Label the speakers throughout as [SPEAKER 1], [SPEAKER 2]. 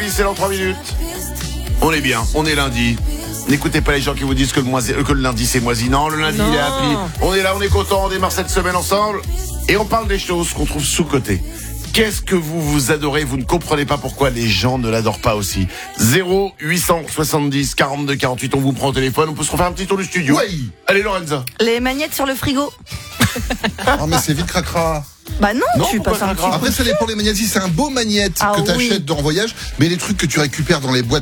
[SPEAKER 1] c'est dans 3 minutes. On est bien, on est lundi. N'écoutez pas les gens qui vous disent que le lundi c'est moisi. Non, le lundi il est appli. On est là, on est content, on démarre cette semaine ensemble. Et on parle des choses qu'on trouve sous-cotées. Qu'est-ce que vous adorez? Vous ne comprenez pas pourquoi les gens ne l'adorent pas aussi. 0870 42 48, on vous prend au téléphone. On peut se refaire un petit tour du studio.
[SPEAKER 2] Oui.
[SPEAKER 1] Allez Lorenza.
[SPEAKER 3] Les magnettes sur le frigo.
[SPEAKER 2] Oh mais c'est vite cracra.
[SPEAKER 3] Bah non,
[SPEAKER 1] Non,
[SPEAKER 3] tu
[SPEAKER 1] pourquoi
[SPEAKER 3] passes un petit
[SPEAKER 1] cracra?
[SPEAKER 2] Après ça dépend les magnettes. Si c'est un beau magnète
[SPEAKER 3] Ah
[SPEAKER 2] que t'achètes en voyage, mais les trucs que tu récupères dans les boîtes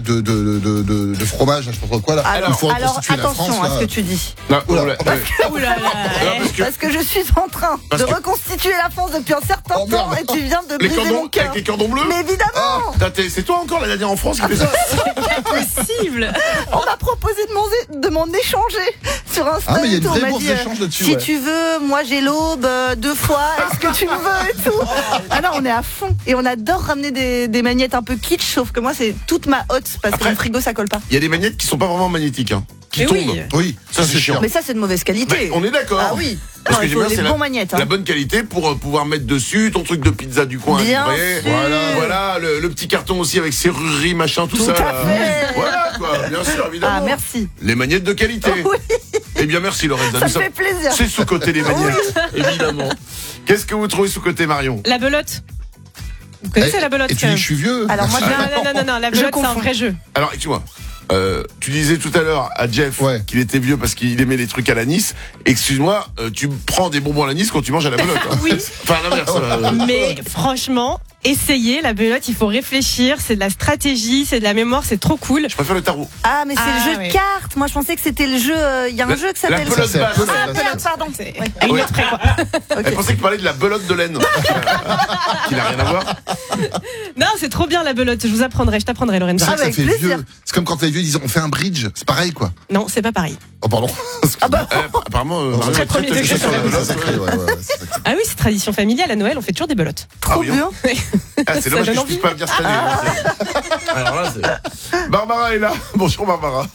[SPEAKER 2] de fromage, je sais pas trop quoi là.
[SPEAKER 3] Alors,
[SPEAKER 2] il faut
[SPEAKER 3] alors
[SPEAKER 2] reconstituer la
[SPEAKER 3] attention
[SPEAKER 2] France,
[SPEAKER 3] à ce
[SPEAKER 2] là.
[SPEAKER 3] que tu dis.
[SPEAKER 1] Non,
[SPEAKER 2] Oula.
[SPEAKER 1] oula.
[SPEAKER 3] Ouh là là. Parce que je suis en train de reconstituer la France depuis un certain
[SPEAKER 2] Oh, merde.
[SPEAKER 3] temps et tu viens de
[SPEAKER 1] Les
[SPEAKER 3] briser
[SPEAKER 1] cordons,
[SPEAKER 3] mon cœur.
[SPEAKER 1] avec les cordons bleus.
[SPEAKER 3] Mais évidemment,
[SPEAKER 1] C'est toi encore la dernière en France qui fait ça?
[SPEAKER 4] Possible.
[SPEAKER 3] on m'a proposé de m'en échanger sur Insta.
[SPEAKER 2] Ah mais il y a
[SPEAKER 3] et
[SPEAKER 2] une
[SPEAKER 3] tout. On
[SPEAKER 2] vraie
[SPEAKER 3] m'a
[SPEAKER 2] bourse
[SPEAKER 3] dit,
[SPEAKER 2] d'échange là-dessus.
[SPEAKER 3] si
[SPEAKER 2] ouais.
[SPEAKER 3] tu veux, moi j'ai l'aube 2 fois, est-ce que tu me veux et tout. Ah non, on est à fond. Et on adore ramener des magnettes un peu kitsch, sauf que moi c'est toute ma hotte parce
[SPEAKER 1] Après-
[SPEAKER 3] que le frigo ça colle pas.
[SPEAKER 1] Il y a des magnettes qui sont pas vraiment magnétiques, hein, qui
[SPEAKER 4] Mais
[SPEAKER 1] tombent.
[SPEAKER 4] oui.
[SPEAKER 2] Oui,
[SPEAKER 1] Ça, c'est chiant.
[SPEAKER 3] Mais ça c'est de mauvaise qualité.
[SPEAKER 1] Bah, on est d'accord.
[SPEAKER 3] Ah oui.
[SPEAKER 1] Parce
[SPEAKER 3] Non,
[SPEAKER 1] que
[SPEAKER 3] il
[SPEAKER 1] j'aime
[SPEAKER 3] faut
[SPEAKER 1] bien,
[SPEAKER 3] les
[SPEAKER 1] c'est
[SPEAKER 3] bons magnettes. Hein.
[SPEAKER 1] la bonne qualité pour pouvoir mettre dessus ton truc de pizza du coin.
[SPEAKER 3] Bien
[SPEAKER 1] livré.
[SPEAKER 3] sûr.
[SPEAKER 1] Voilà le petit carton aussi avec serrurerie, machin, tout
[SPEAKER 3] Tout
[SPEAKER 1] ça.
[SPEAKER 3] à
[SPEAKER 1] là.
[SPEAKER 3] fait.
[SPEAKER 1] Voilà quoi, bien sûr, évidemment.
[SPEAKER 3] Ah merci.
[SPEAKER 1] Les magnettes de qualité.
[SPEAKER 3] Oui,
[SPEAKER 1] Eh bien merci Lorenza.
[SPEAKER 3] ça
[SPEAKER 1] Nous
[SPEAKER 3] me fait plaisir.
[SPEAKER 1] C'est sous-côté les magnettes, évidemment. Qu'est-ce que vous trouvez sous-côté Marion?
[SPEAKER 4] La belote. Vous connaissez la belote
[SPEAKER 2] Et
[SPEAKER 4] quand
[SPEAKER 2] tu dis
[SPEAKER 4] même?
[SPEAKER 2] que je suis vieux.
[SPEAKER 3] Alors moi,
[SPEAKER 4] Non, la
[SPEAKER 3] Je
[SPEAKER 4] belote c'est un
[SPEAKER 3] confonds.
[SPEAKER 4] vrai jeu.
[SPEAKER 1] Alors excuse-moi. Tu disais tout à l'heure à Jeff
[SPEAKER 2] Ouais.
[SPEAKER 1] qu'il était vieux parce qu'il aimait les trucs à l'anis. Excuse-moi, tu prends des bonbons à l'anis quand tu manges à la belote. Hein.
[SPEAKER 4] Oui.
[SPEAKER 1] Enfin l'inverse.
[SPEAKER 4] Mais franchement, essayez la belote, il faut réfléchir, c'est de la stratégie, c'est de la mémoire, c'est trop cool.
[SPEAKER 1] Je préfère le tarot.
[SPEAKER 3] Ah mais c'est
[SPEAKER 4] Ah,
[SPEAKER 3] le jeu
[SPEAKER 4] ouais.
[SPEAKER 3] de cartes. Moi je pensais que c'était le jeu. Il y a un jeu qui
[SPEAKER 1] La
[SPEAKER 3] s'appelle.
[SPEAKER 1] pelote
[SPEAKER 2] c'est la
[SPEAKER 1] basse.
[SPEAKER 2] pelote.
[SPEAKER 3] Ah pelote, pardon.
[SPEAKER 4] C'est
[SPEAKER 3] Ouais.
[SPEAKER 4] à une
[SPEAKER 1] Ouais.
[SPEAKER 4] autre près, quoi.
[SPEAKER 1] Elle pensait que tu parlais de la belote de laine. Qui n'a rien à voir.
[SPEAKER 4] Non, c'est trop bien la belote, je vous apprendrai, je t'apprendrai Lorenza.
[SPEAKER 2] C'est vrai que ça
[SPEAKER 3] avec
[SPEAKER 2] fait
[SPEAKER 3] plaisir.
[SPEAKER 2] vieux. C'est comme quand les vieux disent on fait un bridge, c'est pareil quoi.
[SPEAKER 4] Non, c'est pas pareil.
[SPEAKER 2] Oh pardon.
[SPEAKER 3] Ah bah
[SPEAKER 1] Apparemment, Marion
[SPEAKER 4] Très
[SPEAKER 1] est très
[SPEAKER 4] premier
[SPEAKER 1] touchée
[SPEAKER 4] degré.
[SPEAKER 1] sur la
[SPEAKER 2] C'est
[SPEAKER 1] belote.
[SPEAKER 2] sacré, ouais, c'est sacré.
[SPEAKER 4] Ah oui, c'est tradition familiale, à Noël, on fait toujours des belotes.
[SPEAKER 3] trop
[SPEAKER 1] oui, hein.
[SPEAKER 3] bien.
[SPEAKER 1] Ah, c'est
[SPEAKER 4] Ça
[SPEAKER 1] dommage que
[SPEAKER 4] donne
[SPEAKER 1] je
[SPEAKER 4] envie.
[SPEAKER 1] puisse pas venir cette année. Alors là, c'est... Barbara est là. Bonjour Barbara.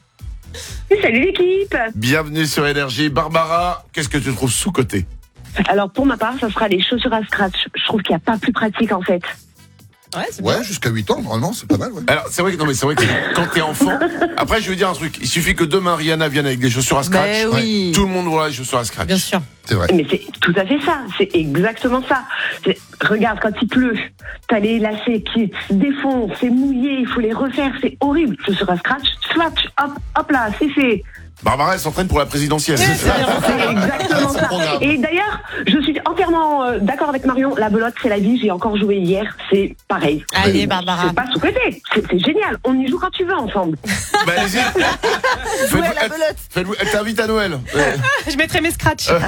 [SPEAKER 5] Salut l'équipe.
[SPEAKER 1] Bienvenue sur Énergie. Barbara, qu'est-ce que tu trouves sous-côté?
[SPEAKER 5] Alors pour ma part, ça sera les chaussures à scratch. Je trouve qu'il n'y a pas plus pratique en fait.
[SPEAKER 4] Ouais, c'est bien.
[SPEAKER 2] Ouais, jusqu'à 8 ans, normalement, c'est pas mal, ouais.
[SPEAKER 1] Alors, c'est vrai que quand t'es enfant, après, je veux dire un truc. Il suffit que demain Rihanna vienne avec des chaussures à scratch.
[SPEAKER 3] Mais oui.
[SPEAKER 1] Tout le monde voit les chaussures à scratch.
[SPEAKER 4] Bien sûr.
[SPEAKER 2] C'est vrai.
[SPEAKER 5] Mais c'est tout à fait ça. C'est exactement ça. Regarde, quand il pleut, t'as les lacets qui se défont, c'est mouillé, il faut les refaire, c'est horrible. Chaussures à scratch, swatch, hop là, c'est fait.
[SPEAKER 1] Barbara, elle s'entraîne pour la présidentielle.
[SPEAKER 5] C'est exactement ça.
[SPEAKER 2] programme.
[SPEAKER 5] Et d'ailleurs, je suis entièrement d'accord avec Marion. La belote, c'est la vie. J'ai encore joué hier. C'est pareil.
[SPEAKER 4] Allez, Barbara.
[SPEAKER 5] C'est pas sous-côté. C'est génial. On y joue quand tu veux ensemble.
[SPEAKER 1] Bah, allez-y.
[SPEAKER 3] Jouer à la belote.
[SPEAKER 1] Elle t'invite à Noël. Ouais.
[SPEAKER 4] Je mettrai mes scratchs.
[SPEAKER 5] Chaussures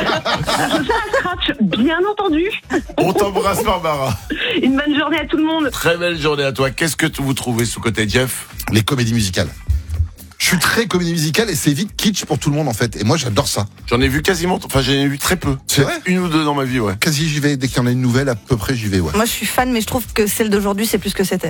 [SPEAKER 5] à scratch, bien entendu.
[SPEAKER 1] On t'embrasse, Barbara.
[SPEAKER 5] Une bonne journée à tout le monde.
[SPEAKER 1] Très belle journée à toi. Qu'est-ce que vous trouvez sous-côté, Jeff?
[SPEAKER 2] Les comédies musicales. Je suis très comédie musicale et c'est vite kitsch pour tout le monde en fait. Et moi j'adore ça.
[SPEAKER 1] J'en ai vu quasiment, enfin, j'en ai vu très peu.
[SPEAKER 2] C'est vrai?
[SPEAKER 1] Une ou deux dans ma vie, ouais.
[SPEAKER 2] Quasi j'y vais, dès qu'il y en a une nouvelle, à peu près j'y vais, ouais.
[SPEAKER 3] Moi je suis fan mais je trouve que celle d'aujourd'hui c'est plus que c'était.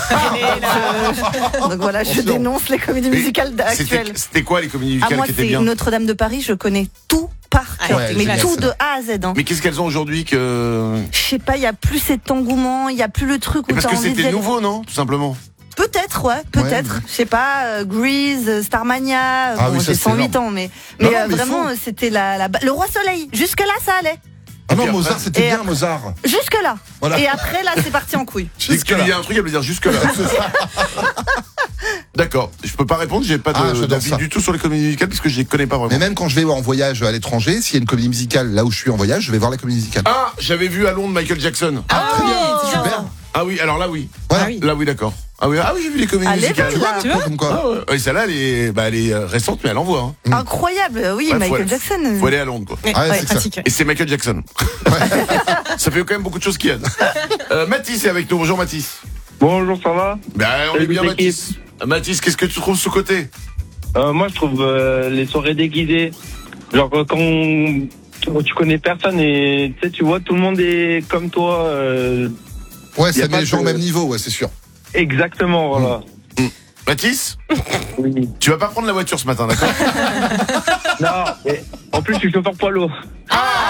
[SPEAKER 3] Donc voilà, je
[SPEAKER 2] Attention.
[SPEAKER 3] dénonce les comédies musicales actuelles.
[SPEAKER 1] C'était quoi les comédies
[SPEAKER 3] Ah
[SPEAKER 1] musicales
[SPEAKER 3] moi
[SPEAKER 1] qui étaient
[SPEAKER 3] c'est
[SPEAKER 1] bien?
[SPEAKER 3] Notre-Dame de Paris, je connais tout par cœur.
[SPEAKER 2] Ouais,
[SPEAKER 3] Mais
[SPEAKER 2] génial,
[SPEAKER 3] tout
[SPEAKER 2] ça.
[SPEAKER 3] de A à Z. Hein.
[SPEAKER 1] Mais qu'est-ce qu'elles ont aujourd'hui que...
[SPEAKER 3] Je sais pas, il y a plus cet engouement, il y a plus le truc où
[SPEAKER 1] Parce
[SPEAKER 3] t'as
[SPEAKER 1] que
[SPEAKER 3] envie d'y
[SPEAKER 1] c'était
[SPEAKER 3] aller.
[SPEAKER 1] nouveau, non? Tout simplement.
[SPEAKER 3] Peut-être, ouais, peut-être.
[SPEAKER 2] Ouais.
[SPEAKER 3] Je sais pas, Grease, Starmania.
[SPEAKER 2] Ah
[SPEAKER 3] bon,
[SPEAKER 2] oui, ça,
[SPEAKER 3] j'ai
[SPEAKER 2] c'est
[SPEAKER 3] 108
[SPEAKER 2] énorme.
[SPEAKER 3] ans, mais
[SPEAKER 2] Non, non, mais
[SPEAKER 3] vraiment,
[SPEAKER 2] faut.
[SPEAKER 3] c'était le Roi Soleil. Jusque là, ça allait.
[SPEAKER 2] Ah non,
[SPEAKER 1] Et
[SPEAKER 2] Mozart
[SPEAKER 1] après-
[SPEAKER 2] c'était
[SPEAKER 3] Et
[SPEAKER 2] bien,
[SPEAKER 3] après-
[SPEAKER 2] Mozart.
[SPEAKER 3] Jusque là.
[SPEAKER 2] Voilà.
[SPEAKER 3] Et après, là, c'est parti en couille.
[SPEAKER 1] Dès que tu lui dis un truc, elle veut dire jusque là. D'accord. Je peux pas répondre, j'ai pas
[SPEAKER 2] Ah, j'adore
[SPEAKER 1] d'avis
[SPEAKER 2] ça.
[SPEAKER 1] du tout sur les comédies musicales parce que je les connais pas
[SPEAKER 2] Mais
[SPEAKER 1] vraiment.
[SPEAKER 2] même quand je vais en voyage à l'étranger, s'il y a une comédie musicale là où je suis en voyage, je vais voir la comédie musicale.
[SPEAKER 1] Ah, j'avais vu à Londres Michael Jackson.
[SPEAKER 2] Très bien,
[SPEAKER 4] oui, c'est
[SPEAKER 2] super.
[SPEAKER 1] Ah oui, alors là oui.
[SPEAKER 2] Voilà.
[SPEAKER 4] Ah oui.
[SPEAKER 1] Là oui, d'accord. Ah oui, j'ai vu les comédies
[SPEAKER 3] Allez,
[SPEAKER 1] musicales.
[SPEAKER 3] voilà.
[SPEAKER 4] Tu vois
[SPEAKER 2] Comme quoi.
[SPEAKER 1] Ah ouais. Ouais, celle-là, elle est récente, mais elle envoie. Hein.
[SPEAKER 3] Incroyable, oui,
[SPEAKER 1] Ouais,
[SPEAKER 3] Michael
[SPEAKER 1] faut-
[SPEAKER 3] Jackson.
[SPEAKER 1] Faut aller à Londres, quoi.
[SPEAKER 4] Ouais,
[SPEAKER 2] Ah ouais,
[SPEAKER 4] ouais,
[SPEAKER 2] c'est que ça.
[SPEAKER 4] pratique.
[SPEAKER 1] Et c'est Michael Jackson. Ça fait quand même beaucoup de choses qu'il y a. Mathis est avec nous. Bonjour Mathis.
[SPEAKER 6] Bonjour, ça va?
[SPEAKER 1] Ben, on
[SPEAKER 6] Salut,
[SPEAKER 1] est bien
[SPEAKER 6] l'équipe.
[SPEAKER 1] Mathis. Mathis, qu'est-ce que tu trouves sous-côté?
[SPEAKER 6] Moi, je trouve les soirées déguisées, genre quand tu connais personne et tu sais, tu vois, tout le monde est comme toi.
[SPEAKER 2] Ouais,
[SPEAKER 6] Y a
[SPEAKER 2] ça met
[SPEAKER 6] pas
[SPEAKER 2] les gens au
[SPEAKER 6] de-
[SPEAKER 2] même niveau, ouais, c'est sûr.
[SPEAKER 6] Exactement, voilà.
[SPEAKER 1] Mathis,
[SPEAKER 6] Oui.
[SPEAKER 1] tu vas pas prendre la voiture ce matin, d'accord?
[SPEAKER 6] Non, et en plus, je suis chauffeur poids lourd.
[SPEAKER 2] Ah,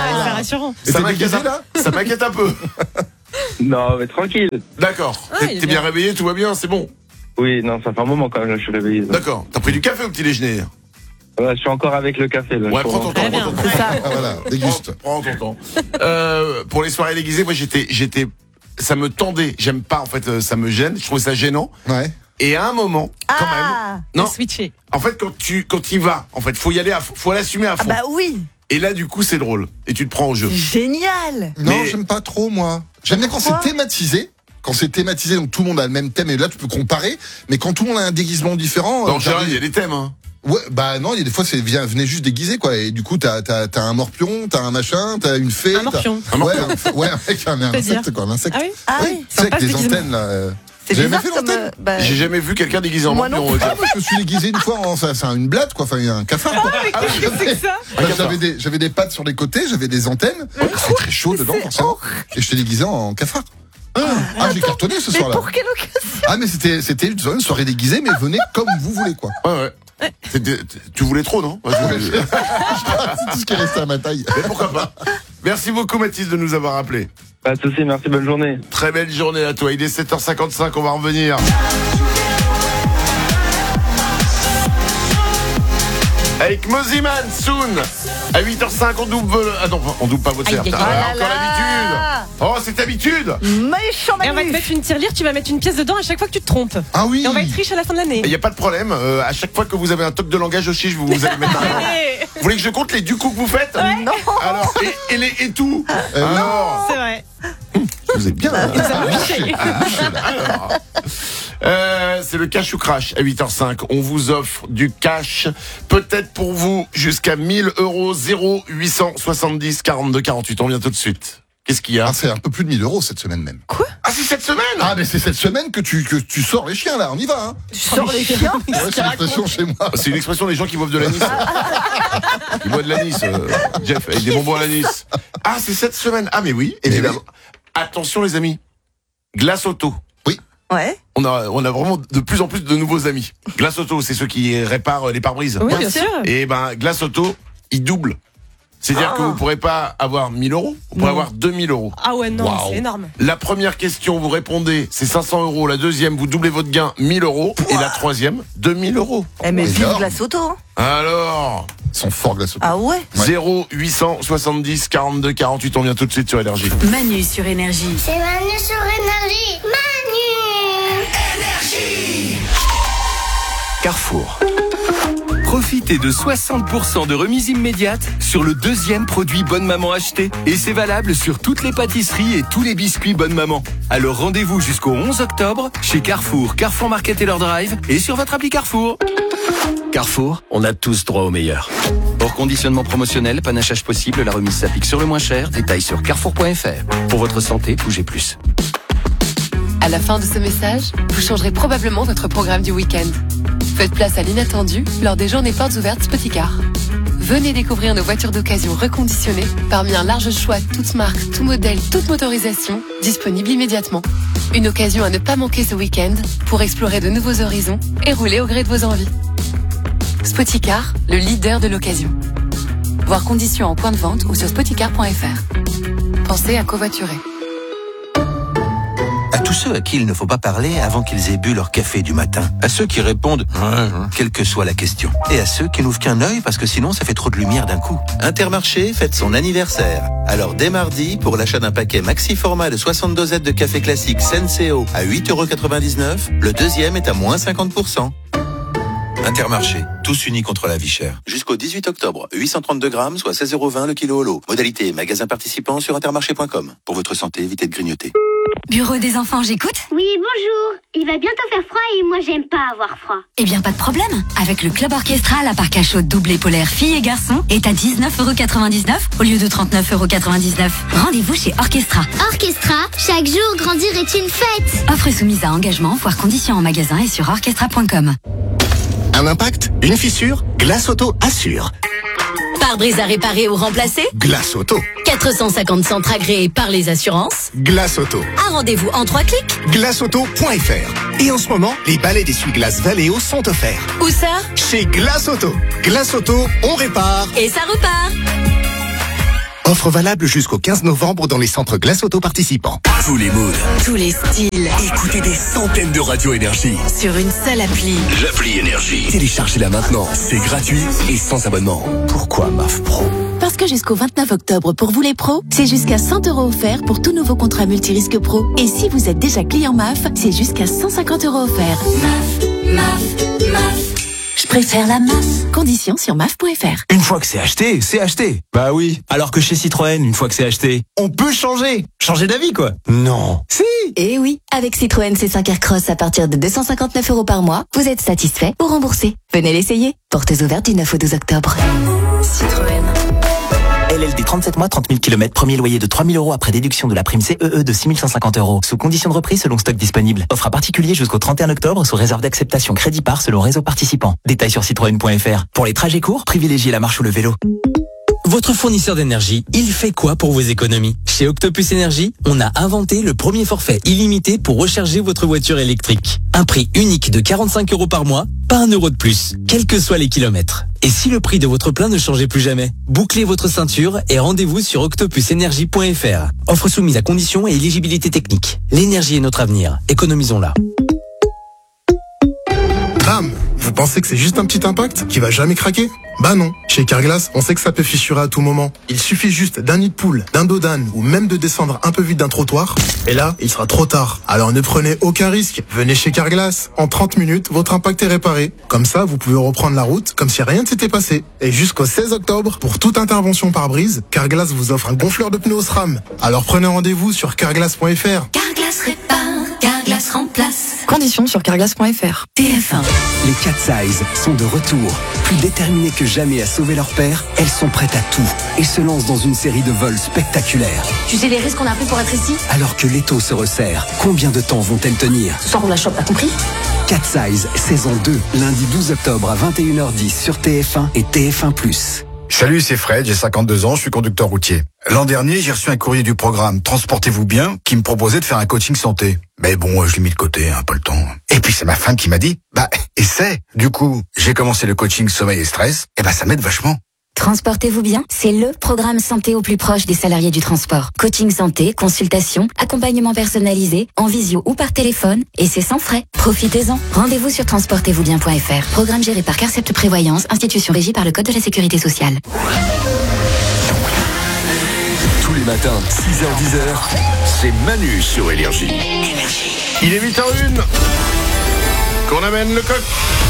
[SPEAKER 4] c'est rassurant.
[SPEAKER 2] Et
[SPEAKER 1] Ça
[SPEAKER 2] t'es
[SPEAKER 1] m'inquiète
[SPEAKER 2] déguisé, là
[SPEAKER 1] Ça m'inquiète un peu.
[SPEAKER 6] Non, mais tranquille.
[SPEAKER 1] D'accord.
[SPEAKER 4] Ah, il est
[SPEAKER 1] T'es bien
[SPEAKER 4] bien.
[SPEAKER 1] réveillé, tout va bien, c'est bon.
[SPEAKER 6] Oui, non, ça fait un moment quand même, là, je suis réveillé. Là.
[SPEAKER 1] D'accord. T'as pris du café au petit déjeuner?
[SPEAKER 6] Ouais, je suis encore avec le café, là.
[SPEAKER 1] Ouais,
[SPEAKER 6] je
[SPEAKER 1] prends ton
[SPEAKER 6] commence.
[SPEAKER 1] temps,
[SPEAKER 4] Très
[SPEAKER 1] prends
[SPEAKER 4] bien.
[SPEAKER 1] ton temps.
[SPEAKER 3] C'est ça.
[SPEAKER 2] Ah, voilà, déguste.
[SPEAKER 1] Prends ton temps. Pour les soirées déguisées, moi j'étais, ça me tendait. J'aime pas en fait, ça me gêne. Je trouvais ça gênant.
[SPEAKER 2] Ouais.
[SPEAKER 1] Et à un moment, quand même,
[SPEAKER 3] Ah,
[SPEAKER 1] non.
[SPEAKER 4] Switcher.
[SPEAKER 1] En fait, quand tu y vas, en fait, faut y aller, faut l'assumer à
[SPEAKER 3] ah
[SPEAKER 1] fond.
[SPEAKER 3] bah oui,
[SPEAKER 1] Et là, du coup, c'est drôle. Et tu te prends au jeu.
[SPEAKER 3] génial.
[SPEAKER 2] Non,
[SPEAKER 1] Mais-
[SPEAKER 2] j'aime pas trop, moi. J'aime bien quand
[SPEAKER 3] Pourquoi
[SPEAKER 2] c'est thématisé. Quand c'est thématisé, donc tout le monde a le même thème, et là tu peux comparer. Mais quand tout le monde a un déguisement différent.
[SPEAKER 1] En général,
[SPEAKER 2] t'arrives-
[SPEAKER 1] il y a des thèmes. Hein.
[SPEAKER 2] Ouais, bah non, il y a des fois, venez juste déguisé, quoi. Et du coup, t'as un morpion, t'as un machin, t'as une fée.
[SPEAKER 4] Un morpion.
[SPEAKER 2] t'as- Ouais, ouais, un mec, un
[SPEAKER 4] C'est-à-dire
[SPEAKER 2] insecte, quoi, un insecte.
[SPEAKER 4] Ah oui.
[SPEAKER 3] Ah
[SPEAKER 2] Ouais,
[SPEAKER 3] oui,
[SPEAKER 2] c'est avec
[SPEAKER 4] sympa,
[SPEAKER 2] des
[SPEAKER 4] ce déguisement.
[SPEAKER 2] antennes, là.
[SPEAKER 3] c'est
[SPEAKER 2] J'ai jamais
[SPEAKER 3] bizarre
[SPEAKER 2] fait
[SPEAKER 3] comme.
[SPEAKER 2] l'antenne.
[SPEAKER 3] Bah,
[SPEAKER 1] J'ai jamais vu quelqu'un déguisé en
[SPEAKER 3] Moi non
[SPEAKER 1] morpion.
[SPEAKER 2] Ah, moi, je me suis déguisé une fois en, c'est une blatte, quoi, enfin, un cafard, quoi.
[SPEAKER 4] Ah, mais qu'est-ce que c'est que ça?
[SPEAKER 2] Enfin, j'avais des pattes sur les côtés, j'avais des antennes. C'est très chaud dedans, forcément. Et je t'ai déguisé en cafard. Ah, j'ai cartonné ce
[SPEAKER 3] mais
[SPEAKER 2] soir-là.
[SPEAKER 3] pour quelle occasion?
[SPEAKER 2] Ah, mais c'était une soirée déguisée, mais venez comme vous voulez, quoi.
[SPEAKER 1] Ouais. Tu voulais trop, non? Ouais,
[SPEAKER 2] C'est tout ce qui est resté à ma taille.
[SPEAKER 1] Mais pourquoi pas? Merci beaucoup, Mathis, de nous avoir appelés.
[SPEAKER 6] Pas de soucis, merci, bonne journée.
[SPEAKER 1] Très belle journée à toi. Il est 7h55, on va revenir. Avec Moziman, Soon. À 8h05, on double. Ah non, on double pas votre
[SPEAKER 4] Aïe,
[SPEAKER 1] cercle.
[SPEAKER 4] aïe, aïe.
[SPEAKER 1] Ah,
[SPEAKER 3] Oh
[SPEAKER 1] encore
[SPEAKER 3] là là.
[SPEAKER 1] l'habitude. Oh, c'est habitude.
[SPEAKER 3] Méchant
[SPEAKER 4] Et on va te
[SPEAKER 3] Manu.
[SPEAKER 4] mettre une tirelire, tu vas mettre une pièce dedans à chaque fois que tu te trompes.
[SPEAKER 2] Ah oui.
[SPEAKER 4] Et on va être riche à la fin de l'année.
[SPEAKER 1] Il n'y a pas de problème. À chaque fois que vous avez un toc de langage aussi, je vous allez mettre un.
[SPEAKER 4] Allez.
[SPEAKER 1] Vous voulez que je compte les du coup que vous faites?
[SPEAKER 3] Non.
[SPEAKER 1] Alors, et tout. Alors,
[SPEAKER 4] C'est vrai.
[SPEAKER 2] Vous êtes bien.
[SPEAKER 4] Il nous a bouché.
[SPEAKER 1] alors. C'est le cash ou crash à 8h05. On vous offre du cash, peut-être pour vous, jusqu'à 1000 €, 0870 42 48. On vient tout de suite. Qu'est-ce qu'il y a?
[SPEAKER 2] Ah, c'est un peu plus de 1000 € cette semaine même.
[SPEAKER 1] Ah, c'est cette semaine?
[SPEAKER 2] Ah, mais c'est cette semaine que tu sors les chiens, là. On y va, hein.
[SPEAKER 3] Tu sors les chiens.
[SPEAKER 2] Ouais, c'est l'expression chez moi.
[SPEAKER 1] C'est une expression des gens qui boivent de l'anis. Ils boivent de l'anis, Jeff, avec des bonbons à l'anis. Ah, c'est cette semaine. Ah, mais oui, évidemment. Attention, les amis. Glace Auto.
[SPEAKER 3] Ouais.
[SPEAKER 1] On a vraiment de plus en plus de nouveaux amis. Glace Auto, c'est ceux qui réparent les pare-brises.
[SPEAKER 4] Oui, bien sûr.
[SPEAKER 1] Et ben, Glace Auto, ils doublent. C'est-à-dire que vous pourrez pas avoir 1000 €, vous pourrez avoir 2000 €.
[SPEAKER 4] Ah ouais, non,
[SPEAKER 1] Waouh.
[SPEAKER 4] c'est énorme.
[SPEAKER 1] La première question, vous répondez, c'est 500 €. La deuxième, vous doublez votre gain, 1000 €. Et la troisième, 2000 €.
[SPEAKER 3] Eh mais vive
[SPEAKER 2] Énorme.
[SPEAKER 3] la Soto. Hein.
[SPEAKER 1] Alors,
[SPEAKER 2] Ils sont forts, glace.
[SPEAKER 3] Ah ouais.
[SPEAKER 1] 0870 42 48, on vient tout de suite sur Énergie.
[SPEAKER 7] Manu sur Énergie.
[SPEAKER 8] C'est Manu sur Énergie. Manu.
[SPEAKER 9] Carrefour. Profitez de 60% de remise immédiate sur le deuxième produit Bonne Maman acheté. Et c'est valable sur toutes les pâtisseries et tous les biscuits Bonne Maman. Alors rendez-vous jusqu'au 11 octobre chez Carrefour, Carrefour Market et leur drive et sur votre appli Carrefour. Carrefour, on a tous droit au meilleur. Hors conditionnement promotionnel, panachage possible, la remise s'applique sur le moins cher. Détails sur carrefour.fr. Pour votre santé, bougez plus.
[SPEAKER 10] À la fin de ce message, vous changerez probablement votre programme du week-end. Faites place à l'inattendu lors des journées portes ouvertes Spoticar. Venez découvrir nos voitures d'occasion reconditionnées parmi un large choix toutes marques, tout modèle, toute motorisation, disponible immédiatement. Une occasion à ne pas manquer ce week-end pour explorer de nouveaux horizons et rouler au gré de vos envies. Spoticar, le leader de l'occasion. Voir conditions en point de vente ou sur spoticar.fr. Pensez à covoiturer.
[SPEAKER 11] À tous ceux à qui il ne faut pas parler avant qu'ils aient bu leur café du matin. À ceux qui répondent « quelle que soit la question ». Et à ceux qui n'ouvrent qu'un œil parce que sinon ça fait trop de lumière d'un coup. Intermarché fête son anniversaire. Alors dès mardi, pour l'achat d'un paquet maxi format de 60 dosettes de café classique Senseo à 8,99 €, le deuxième est à moins 50%. Intermarché, tous unis contre la vie chère. Jusqu'au 18 octobre, 832 grammes, soit 16,20 € le kilo au lot. Modalité magasin participant sur intermarché.com. Pour votre santé, évitez de grignoter.
[SPEAKER 7] Bureau des enfants, j'écoute?
[SPEAKER 8] Oui, bonjour. Il va bientôt faire froid et moi j'aime pas avoir froid.
[SPEAKER 7] Eh bien, pas de problème. Avec le Club Orchestra, la parc à chaude doublée polaire filles et garçons est à 19,99 € au lieu de 39,99 €. Rendez-vous chez Orchestra.
[SPEAKER 8] Orchestra, chaque jour grandir est une fête.
[SPEAKER 7] Offre soumise à engagement, voire conditions en magasin et sur orchestra.com.
[SPEAKER 12] Un impact? Une fissure? Glace Auto assure.
[SPEAKER 7] Pare-brise à réparer ou remplacer?
[SPEAKER 12] Glace Auto.
[SPEAKER 7] 450 centres agréés par les assurances.
[SPEAKER 12] Glace Auto.
[SPEAKER 7] Un rendez-vous en 3 clics.
[SPEAKER 12] Glaceauto.fr. Et en ce moment, les balais d'essuie-glace Valeo sont offerts.
[SPEAKER 7] Où ça?
[SPEAKER 12] Chez Glace Auto. Glace Auto, on répare.
[SPEAKER 7] Et ça repart.
[SPEAKER 12] Offre valable jusqu'au 15 novembre dans les centres Glace Auto participants.
[SPEAKER 13] Tous les moods.
[SPEAKER 14] Tous les styles.
[SPEAKER 13] Écoutez des centaines de radios Énergie.
[SPEAKER 14] Sur une seule appli.
[SPEAKER 13] L'appli Énergie. Téléchargez-la maintenant. C'est gratuit et sans abonnement.
[SPEAKER 15] Pourquoi MAF Pro ? Parce que jusqu'au 29 octobre, pour vous les pros, c'est jusqu'à 100 € offerts pour tout nouveau contrat multirisque pro. Et si vous êtes déjà client MAF, c'est jusqu'à 150 € offerts. MAF. Je préfère la MAF. Conditions sur MAF.fr.
[SPEAKER 16] Une fois que c'est acheté, c'est acheté. Bah oui. Alors que chez Citroën, une fois que c'est acheté, on peut changer. Changer d'avis, quoi. Non. Si.
[SPEAKER 15] Et oui, avec Citroën C5 Aircross à partir de 259 € par mois, vous êtes satisfait ou remboursé. Venez l'essayer. Portes ouvertes du 9 au 12 octobre.
[SPEAKER 14] Citroën.
[SPEAKER 16] LLD 37 mois, 30 000 km, premier loyer de 3 000 € après déduction de la prime CEE de 6 150 €. Sous condition de reprise selon stock disponible. Offre à particulier jusqu'au 31 octobre sous réserve d'acceptation crédit par selon réseau participant. Détails sur citroën.fr. Pour les trajets courts, privilégiez la marche ou le vélo.
[SPEAKER 17] Votre fournisseur d'énergie, il fait quoi pour vos économies? Chez Octopus Énergie, on a inventé le premier forfait illimité pour recharger votre voiture électrique. Un prix unique de 45 € par mois, pas 1 € de plus, quels que soient les kilomètres. Et si le prix de votre plein ne changeait plus jamais? Bouclez votre ceinture et rendez-vous sur octopusenergie.fr. Offre soumise à conditions et éligibilité technique. L'énergie est notre avenir, économisons-la.
[SPEAKER 18] Bam! Vous pensez que c'est juste un petit impact qui va jamais craquer? Bah non. Chez Carglass, on sait que ça peut fissurer à tout moment. Il suffit juste d'un nid de poule, d'un dos d'âne ou même de descendre un peu vite d'un trottoir. Et là, il sera trop tard. Alors ne prenez aucun risque. Venez chez Carglass. En 30 minutes, votre impact est réparé. Comme ça, vous pouvez reprendre la route comme si rien ne s'était passé. Et jusqu'au 16 octobre, pour toute intervention par brise, Carglass vous offre un gonfleur de pneus SRAM. Alors prenez rendez-vous sur carglass.fr.
[SPEAKER 15] Carglass répare, Carglass remplace.
[SPEAKER 19] Conditions sur carglass.fr.
[SPEAKER 15] TF1.
[SPEAKER 12] Les Cat Size sont de retour. Plus déterminées que jamais à sauver leur père, elles sont prêtes à tout et se lancent dans une série de vols spectaculaires.
[SPEAKER 15] Tu sais les risques qu'on a pris pour être ici?
[SPEAKER 12] Alors que l'étau se resserre, combien de temps vont-elles tenir?
[SPEAKER 15] Ce soir on la chope, t'as compris?
[SPEAKER 12] Cat Size, saison 2, lundi 12 octobre à 21h10 sur TF1 et TF1+.
[SPEAKER 20] Salut, c'est Fred, j'ai 52 ans, je suis conducteur routier. L'an dernier, j'ai reçu un courrier du programme Transportez-vous bien qui me proposait de faire un coaching santé. Mais bon, je l'ai mis de côté, pas le temps. Et puis c'est ma femme qui m'a dit, essaie. Du coup, j'ai commencé le coaching sommeil et stress, et ça m'aide vachement.
[SPEAKER 7] Transportez-vous bien, c'est le programme santé au plus proche des salariés du transport. Coaching santé, consultation, accompagnement personnalisé, en visio ou par téléphone, et c'est sans frais. Profitez-en. Rendez-vous sur transportezvousbien.fr. Programme géré par Carcept Prévoyance, institution régie par le Code de la Sécurité sociale.
[SPEAKER 13] Tous les matins, 6h-10h, c'est Manu sur Énergie.
[SPEAKER 1] Il est 8h01 qu'on amène le coq.